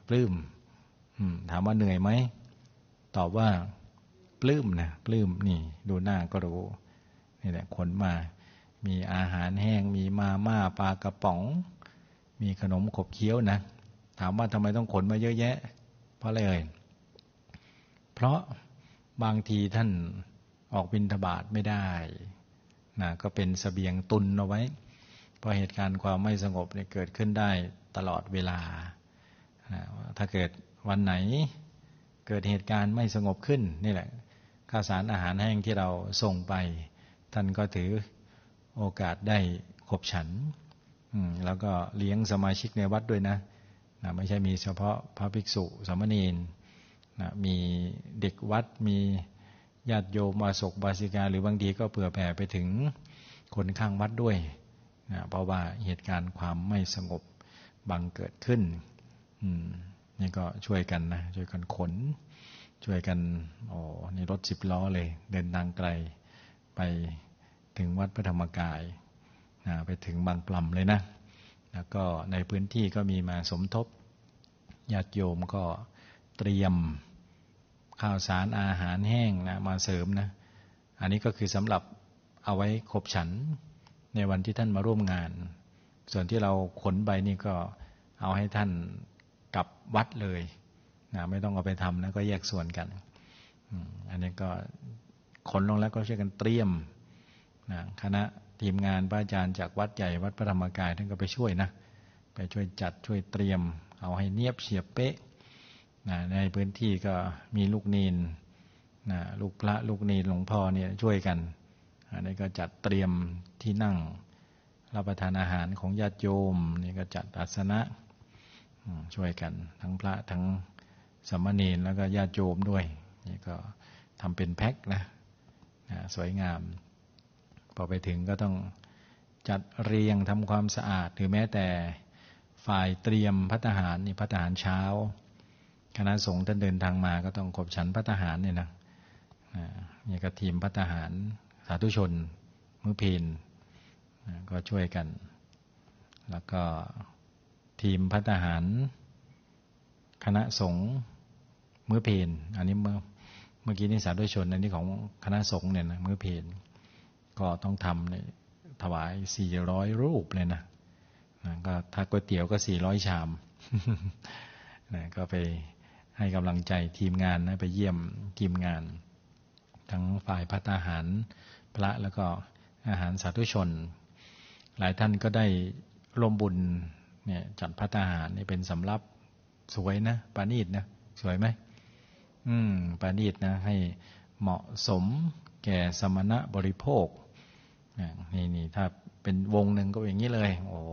ปลื้มถามว่าเหนื่อยไหมตอบว่าปลื้มนะปลื้มนี่ดูหน้าก็รู้นี่แหละขนมามีอาหารแห้งมีมาม่าปลากระป๋องมีขนมขบเคี้ยวนะถามว่าทำไมต้องขนมาเยอะแยะเพราะอะไรเอ่ยเพราะบางทีท่านออกบิณฑบาตไม่ได้นะก็เป็นเสบียงตุนเอาไว้เพราะเหตุการณ์ความไม่สงบเนี่ยเกิดขึ้นได้ตลอดเวลานะถ้าเกิดวันไหนเกิดเหตุการณ์ไม่สงบขึ้นนี่แหละข้าวสารอาหารแห้งที่เราส่งไปท่านก็ถือโอกาสได้ขบฉันแล้วก็เลี้ยงสมาชิกในวัดด้วยนะไม่ใช่มีเฉพาะพระภิกษุสามเณรมีเด็กวัดมีญาติโยมอุบาสกอุบาสิกาหรือบางทีก็เผื่อแผ่ไปถึงคนข้างวัดด้วยเพราะว่าเหตุการณ์ความไม่สงบบังเกิดขึ้นนี่ก็ช่วยกันนะช่วยกันขนช่วยกันนี่รถ10 ล้อเลยเดินทางไกลไปถึงวัดพระธรรมกายไปถึงบางปล่ำเลยนะแล้วก็ในพื้นที่ก็มีมาสมทบญาติโยมก็เตรียมข้าวสารอาหารแห้งนะมาเสริมนะอันนี้ก็คือสำหรับเอาไว้ขบฉันในวันที่ท่านมาร่วมงานส่วนที่เราขนไปนี่ก็เอาให้ท่านกลับวัดเลยนะไม่ต้องเอาไปทำนะก็แยกส่วนกันอันนี้ก็ขนลงแล้วก็ช่วยกันเตรียมนะคณะทีมงานพระอาจารย์จากวัดใหญ่วัดพระธรรมกายท่านก็ไปช่วยนะไปช่วยจัดช่วยเตรียมเอาให้เนียบเฉียบเป๊ะนะในพื้นที่ก็มีลูกเนนนะลูกพระลูกเนนหลวงพ่อเนี่ยช่วยกันอันนี้ก็จัดเตรียมที่นั่งรับประทานอาหารของญาติโยมนี่ก็จัดอาสนะช่วยกันทั้งพระทั้งสามเณรแล้วก็ญาติโยมด้วยนี่ก็ทำเป็นแพ็คนะสวยงามพอไปถึงก็ต้องจัดเรียงทำความสะอาดหรือแม้แต่ฝ่ายเตรียมภัตตาหารนี่ภัตตาหารเช้าคณะสงฆ์ท่านเดินทางมาก็ต้องขบฉันภัตตาหารเนี่ยนะนี่ก็ทีมภัตตาหารสาธุชนมื้อเพลก็ช่วยกันแล้วก็ทีมภัตตาหารคณะสงฆ์มื้อเพลอันนี้เมื่อกี้นี่สาธุชนอันนี้ของคณะสงฆ์เนี่ยนะมื้อเพลก็ต้องทำเนี่ยถวาย400 รูปเลยนะก็ถ้าก๋วยเตี๋ยวก็400 ชามนะก็ไปให้กำลังใจทีมงานนะไปเยี่ยมทีมงานทั้งฝ่ายภัตตาหารพระแล้วก็อาหารสาธุชนหลายท่านก็ได้ร่วมบุญเนี่ยจัดภัตตาหารนี่เป็นสำรับสวยนะปานีตนะสวยไหมปานีตนะให้เหมาะสมแก่สมณะบริโภคนี่ถ้าเป็นวงหนึ่งก็อย่างนี้เลยโอ้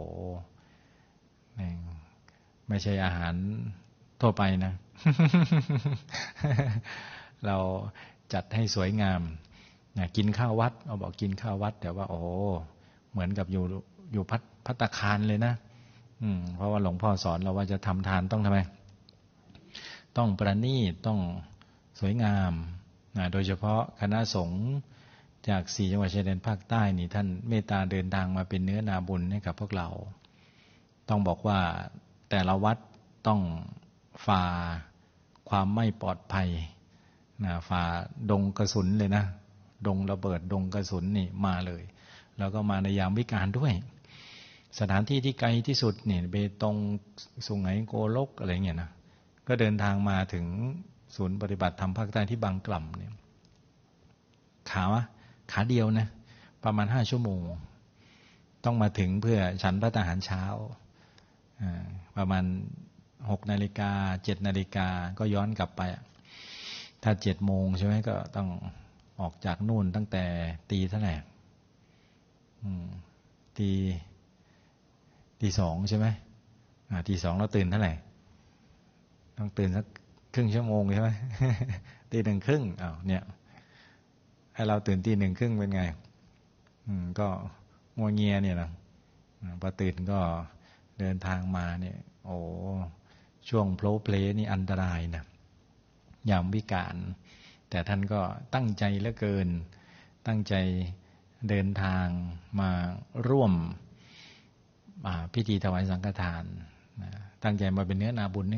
ไม่ใช่อาหารทั่วไปนะ เราจัดให้สวยงามกินข้าววัดเราบอกกินข้าววัดแต่ว่าเหมือนกับอยู่ภัตตาคารเลยนะเพราะว่าหลวงพ่อสอนเราว่าจะทำทานต้องทำไมต้องประณีตต้องสวยงามโดยเฉพาะคณะสงฆ์จาก4 จังหวัดชายแดนภาคใต้นี่ท่านเมตตาเดินทางมาเป็นเนื้อนาบุญให้กับพวกเราต้องบอกว่าแต่ละวัดต้องฝ่าความไม่ปลอดภัยฝ่าดงกระสุนเลยนะดงระเบิดดงกระสุนนี่มาเลยแล้วก็มาในยามวิกาลด้วยสถานที่ที่ไกลที่สุดนี่เบตงสุไหงโกลกอะไรเงี้ยนะก็เดินทางมาถึงศูนย์ปฏิบัติธรรมภาคใต้ที่บางกล่ำเนี่ยขาเดียวนะประมาณ5 ชั่วโมงต้องมาถึงเพื่อฉันภัตตาหารเช้าประมาณ6 นาฬิกา7 นาฬิกาก็ย้อนกลับไปถ้า7 โมงใช่ไหมก็ต้องออกจากนู่นตั้งแต่ตีเท่าไหร่ตี 2ใช่ไหมตี 2เราตื่นเท่าไหร่ต้องตื่นสักครึ่งชั่วโมงใช่ไหม ตี 1:30เนี่ยให้เราตื่นตี 1:30เป็นไงก็งัวเงียเนี่ยนะพอตื่นก็เดินทางมาเนี่ยช่วงโผล่เพลนี่อันตรายนะยามวิกาลแต่ท่านก็ตั้งใจเหลือเกินตั้งใจเดินทางมาร่วมพิธีถวายสังฆทานตั้งใจมาเป็นเนื้อนาบุญ